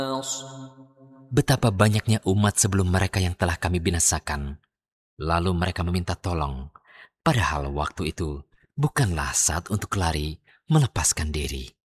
Betapa banyaknya umat sebelum mereka yang telah kami binasakan. Lalu mereka meminta tolong. Padahal waktu itu bukanlah saat untuk lari, melepaskan diri.